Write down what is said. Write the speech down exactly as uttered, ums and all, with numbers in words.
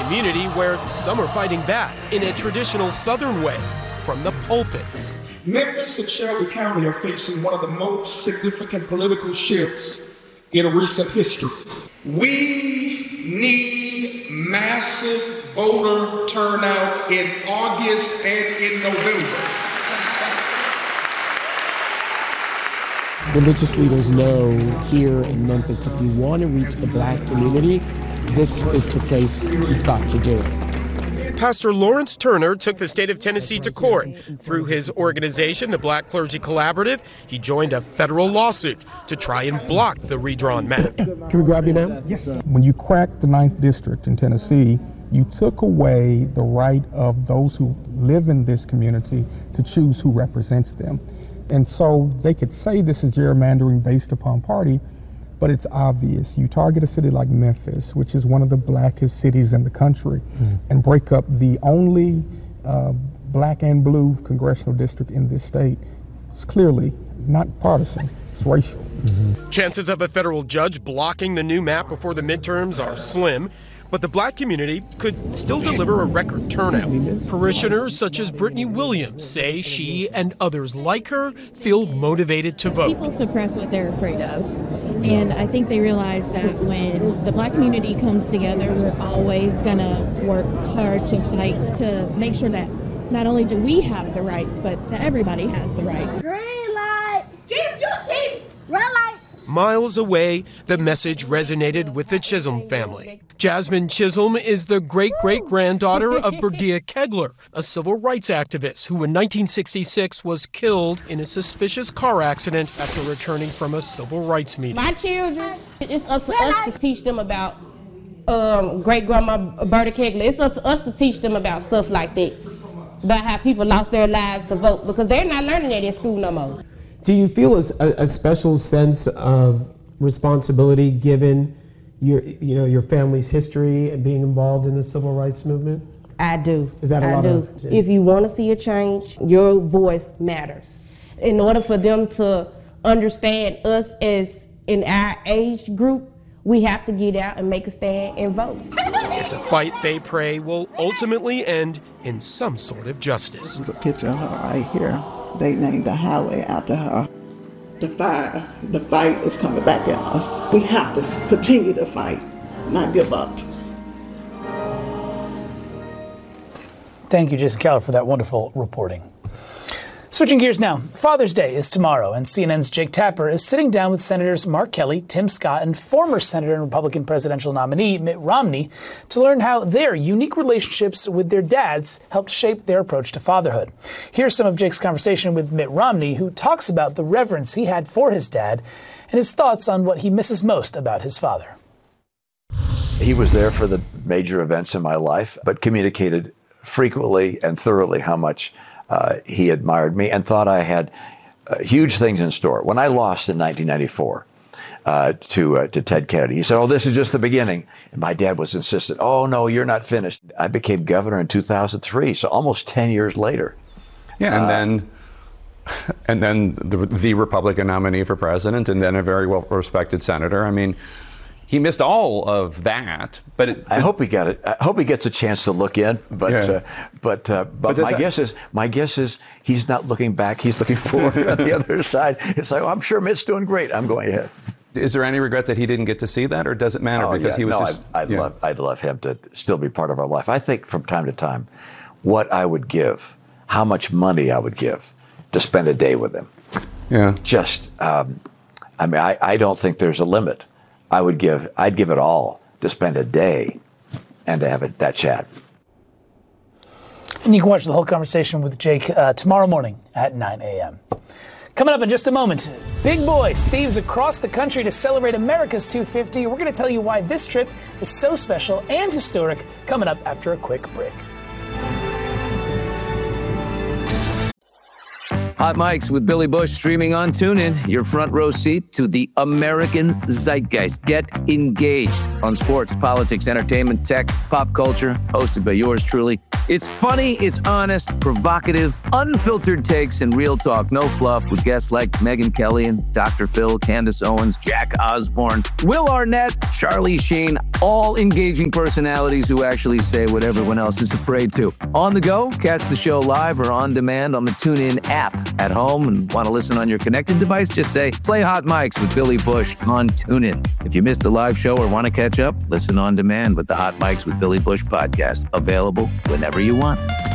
community where some are fighting back in a traditional Southern way from the pulpit. Memphis and Shelby County are facing one of the most significant political shifts in recent history. We need massive voter turnout in August and in November. Religious leaders know here in Memphis, if you want to reach the black community, this is the place you've got to do it. Pastor Lawrence Turner took the state of Tennessee to court. Through his organization, the Black Clergy Collaborative, he joined a federal lawsuit to try and block the redrawn map. Can we grab you now? Yes. When you cracked the ninth district in Tennessee, you took away the right of those who live in this community to choose who represents them. And so they could say this is gerrymandering based upon party, but it's obvious. You target a city like Memphis, which is one of the blackest cities in the country, mm-hmm. and break up the only uh, black and blue congressional district in this state. It's clearly not partisan, it's racial. Mm-hmm. Chances of a federal judge blocking the new map before the midterms are slim, but the black community could still deliver a record turnout. Parishioners such as Brittany Williams say she and others like her feel motivated to vote. People suppress what they're afraid of. And I think they realize that when the black community comes together, we're always gonna work hard to fight to make sure that not only do we have the rights, but that everybody has the rights. Green light! Keep your teeth! Red light! Miles away, the message resonated with the Chisholm family. Jasmine Chisholm is the great-great-granddaughter of Berdia Kegler, a civil rights activist who in nineteen sixty-six was killed in a suspicious car accident after returning from a civil rights meeting. My children, it's up to us to teach them about um, great-grandma Berdia Kegler. It's up to us to teach them about stuff like that, about how people lost their lives to vote, because they're not learning that in school no more. Do you feel a, a special sense of responsibility given your, you know, your family's history and being involved in the civil rights movement? I do. Is that a I lot do. of? If you want to see a change, your voice matters. In order for them to understand us as in our age group, we have to get out and make a stand and vote. It's a fight they pray will ultimately end in some sort of justice. There's a picture of her right here. They named the highway after her. The fire, the fight is coming back at us. We have to continue to fight, not give up. Thank you, Jason Keller, for that wonderful reporting. Switching gears now, Father's Day is tomorrow, and C N N's Jake Tapper is sitting down with Senators Mark Kelly, Tim Scott, and former Senator and Republican presidential nominee Mitt Romney to learn how their unique relationships with their dads helped shape their approach to fatherhood. Here's some of Jake's conversation with Mitt Romney, who talks about the reverence he had for his dad and his thoughts on what he misses most about his father. He was there for the major events in my life, but communicated frequently and thoroughly how much Uh, he admired me and thought I had uh, huge things in store. When I lost in nineteen ninety-four uh, to uh, to Ted Kennedy, he said, "Oh, this is just the beginning." And my dad was insistent, "Oh, no, you're not finished." I became governor in two thousand three, so almost ten years later. Yeah, and uh, then and then the, the Republican nominee for president, and then a very well-respected senator. I mean, he missed all of that, but it, I hope he got it. I hope he gets a chance to look in. But yeah. uh, but uh, but, but my that, guess is my guess is he's not looking back. He's looking forward on the other side. It's like, oh, I'm sure Mitt's doing great. I'm going ahead. Is there any regret that he didn't get to see that, or does it matter Oh, because yeah. he was no, just? I'd, I'd yeah. love I'd love him to still be part of our life. I think from time to time, what I would give, how much money I would give to spend a day with him. Yeah. Just, um, I mean, I, I don't think there's a limit. I would give, I'd give it all to spend a day and to have it, that chat. And you can watch the whole conversation with Jake uh, tomorrow morning at nine a.m. Coming up in just a moment, Big Boy steams across the country to celebrate America's two fifty. We're going to tell you why this trip is so special and historic, coming up after a quick break. Hot Mics with Billy Bush streaming on TuneIn. Your front row seat to the American zeitgeist. Get engaged on sports, politics, entertainment, tech, pop culture. Hosted by yours truly. It's funny, it's honest, provocative, unfiltered takes, and real talk. No fluff with guests like Megyn Kelly and Doctor Phil, Candace Owens, Jack Osborne, Will Arnett, Charlie Sheen. all engaging personalities who actually say what everyone else is afraid to. On the go, catch the show live or on demand on the TuneIn app. At home and want to listen on your connected device, just say, play Hot Mics with Billy Bush on TuneIn. If you missed the live show or want to catch up, listen on demand with the Hot Mics with Billy Bush podcast. Available whenever you want.